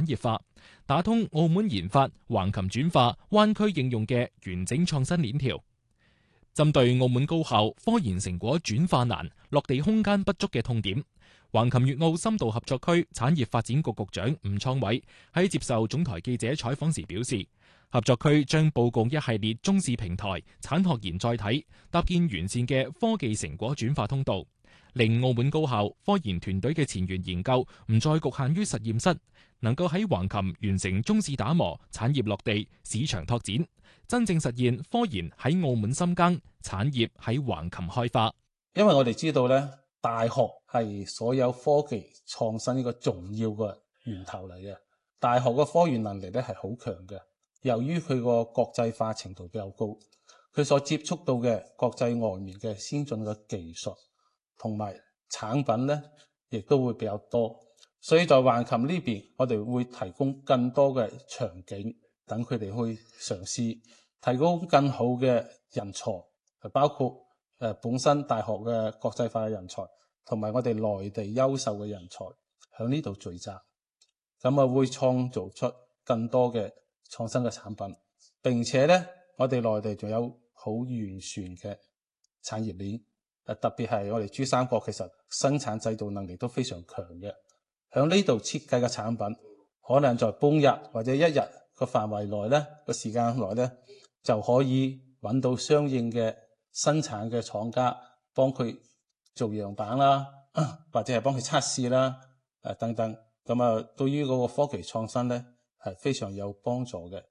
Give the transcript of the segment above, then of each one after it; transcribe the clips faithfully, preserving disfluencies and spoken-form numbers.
業化，打通澳門研發、橫琴轉化、灣區應用嘅完整創新鏈條。針對澳門高校科研成果轉化難、落地空間不足嘅痛點，橫琴粵澳深度合作區產業發展局局長吳創偉喺接受總台記者採訪時表示，合作區將佈局一系列中試平台、產學研載體，搭建完善嘅科技成果轉化通道，令澳門高校科研團隊嘅前沿研究唔再局限於實驗室，能夠喺橫琴完成中試打磨、產業落地、市場拓展，真正實現科研喺澳門深耕，產業喺橫琴開花。 因為我哋知道咧，大學係所有科技創新一個重要嘅源頭嚟嘅。大學嘅科研能力咧係好強嘅，由於佢個國際化程度比較高，佢所接觸到嘅國際外面嘅先進嘅技術同埋產品咧，亦都會比較多，所以在橫琴呢邊，我哋會提供更多嘅場景，等佢哋去嘗試，提供更好嘅人才，包括誒本身大學嘅國際化嘅人才，同埋我哋內地優秀嘅人才喺呢度聚集，咁啊會創造出更多嘅創新嘅產品，並且咧，我哋內地仲有好完善嘅產業鏈。特別係我哋珠三角其實生產製造能力都非常強嘅，喺呢度設計嘅產品，可能在半日或者一日個範圍內咧，個時間內咧，就可以揾到相應嘅生產嘅廠家幫佢做樣板啦，或者係幫佢測試啦，誒等等。咁啊，對於嗰個科技創新咧係非常有幫助嘅。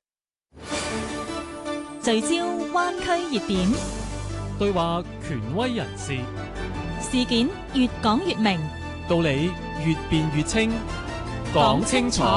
聚焦灣區熱點， 對話權威人士， 事件越講越明， 道理越辯越清，講清楚。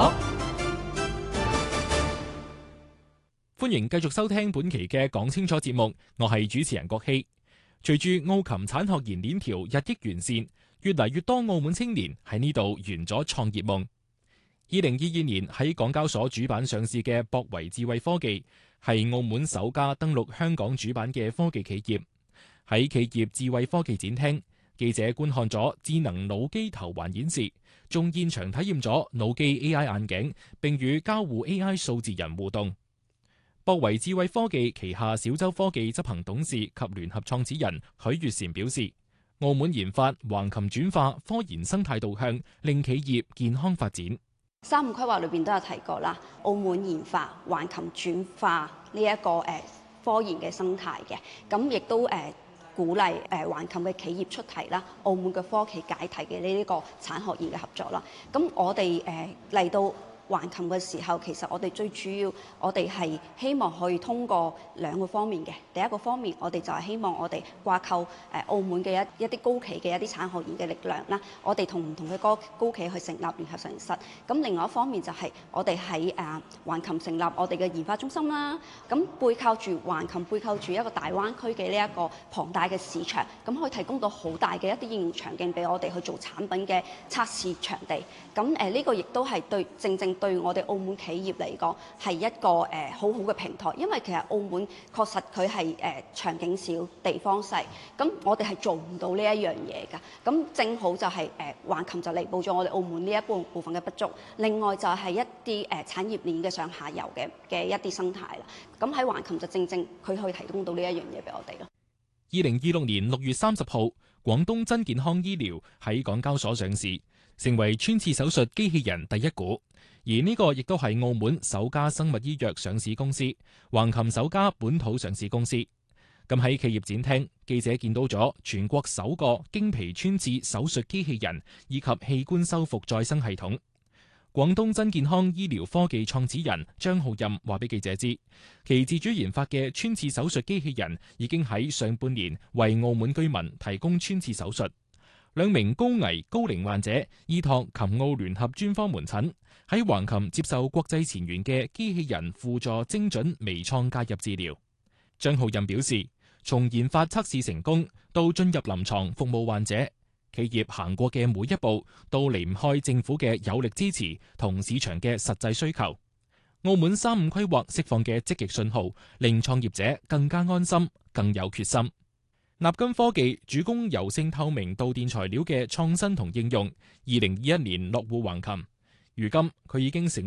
歡迎繼續收聽本期嘅講清楚節目，我係主持人郭希。隨住澳琴產學研鏈條日益完善，越嚟越多澳門青年喺呢度圓咗創業夢。二零二二年喺港交所主板上市嘅博維智慧科技，係澳門首家登陸香港主板嘅科技企業。喺企業智慧科技展廳，記者觀看咗智能腦機頭環演示，仲現場體驗咗腦機 A I 眼鏡，並與交互 A I 數字人互動。博維智慧科技旗下小洲科技執行董事及聯合創始人許月嬋表示，澳門研發橫琴轉化科研生態導向，令企業健康發展。 三五規劃裏邊都有提過啦，澳門研發橫琴轉化呢一個誒科研嘅生態嘅，咁亦都誒鼓勵誒橫琴嘅企業出題啦，澳門嘅科技解題嘅呢一個產學研嘅合作啦。咁我哋誒嚟到橫琴嘅時候，其實我哋最主要，我哋係希望可以通過兩個方面嘅。第一個方面，我哋就係希望我哋掛鈎誒澳門嘅一一啲高企嘅一啲產學研嘅力量啦。我哋同唔同嘅高高企去成立聯合實驗室。咁另外一方面就係我哋喺誒橫琴成立我哋嘅研發中心啦。咁背靠住橫琴，背靠住一個大灣區嘅呢一個龐大嘅市場，咁可以提供到好大嘅一啲應用場景俾我哋去做產品嘅測試場地。咁誒呢個亦都係對正正。對我哋澳門企業嚟講係一個誒、呃、好好嘅平台，因為其實澳門確實佢係誒場景少、地方細，咁我哋係做唔到呢一樣嘢㗎。咁正好就係誒橫琴就彌補咗我哋澳門呢一部部分嘅不足。另外就係一啲誒、呃、產業鏈嘅上下游嘅嘅一啲生態啦。咁喺橫琴就正正佢可以提供到呢一樣嘢俾我哋咯。 二零二六年六月三十號，廣東真健康醫療喺港交所上市，成為穿刺手術機器人第一股。而呢個亦都係澳門首家生物醫藥上市公司，橫琴首家本土上市公司。咁喺企業展廳，記者見到咗全國首個經皮穿刺手術機器人以及器官修復再生系統。廣東真健康醫療科技創始人張浩任話俾記者知，其自主研發嘅穿刺手術機器人已經喺上半年為澳門居民提供穿刺手術。兩名高危高齡患者依託琴澳聯合專科門診，喺橫琴接受國際前沿嘅機器人輔助精準微創介入治療。張浩任表示，從研發測試成功到進入臨床服務患者，企業行過嘅每一步都離唔開政府嘅有力支持同市場嘅實際需求。澳門三五規劃釋放嘅積極信號，令創業者更加安心，更有決心。納金科技主攻柔性透明導電材料嘅創新同應用，二零二一年落戶橫琴，如今佢已經成